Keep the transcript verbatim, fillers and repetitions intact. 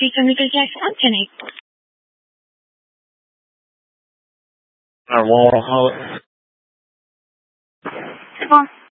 three to Mister Jackson Anthony. Uh, one more call. Come on.